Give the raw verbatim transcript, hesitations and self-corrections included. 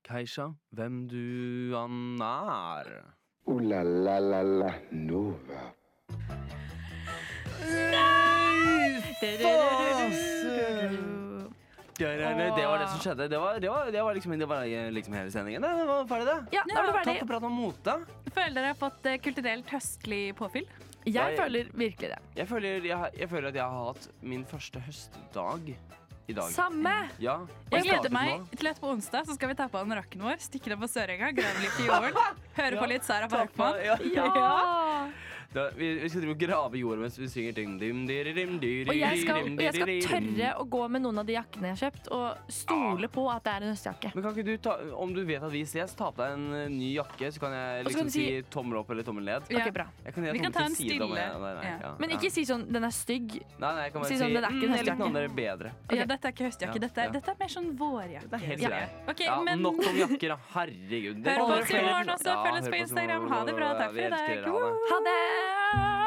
Keisha, hvem du han er. Ooh la la la la Nova. Det var det som skjedde. Det var, det var, det var, liksom, det var liksom hele sendingen. Det var ferdig, det. Ja, da er det ferdig. Takk for prat om mote. Føler dere har fått eh, kulturelt høstlig påfyll? Jeg Jeg- føler virkelig det. Jeg føler, jeg, jeg føler at jeg har hatt min første høstdag i dag. Samme. Ja, Jeg gleder startet meg nå. til at på onsdag så skal vi ta på den rocken vår, stikke den på Sørenga, grave litt i jorden, høre på litt Sara Parkman. Ja. Ja. Da, vi, vi skal drive og grave jorden mens vi synger dim, dim, dim, dim, dim, Og jeg skal, dim, og jeg skal dim, dim. tørre å gå med noen av de jakkene jeg har kjøpt, og stole på at det er en høstjakke. Men kan ikke du ta, om du vet at vi ses, ta på deg en eh, ny jakke, så kan jeg Og så kan liksom du si- si tommel opp eller tommel ned. Ja. Ok, bra. Jeg kan, Vi kan ta en stille. Nei, nei, Ja. ja, Men ja. ikke si sånn 'den er stygg'. Nei, nei, jeg kan bare si si, sånn, det er ikke en mm, jeg liker den høstjakke. andre bedre. Ja, dette er ikke høstjakke, Ja, dette, er- ja. dette er mer sånn vårjakke. Det er helt sier greit. jeg. Ok, Ja, men nok om jakker, da. Herregud. hør på Bare oss i flere- morgen også, Ja, følg oss hør på oss i Instagram. morgen. Ha det bra, takk for Vi i elsker dag. dere, ha det. Ha det!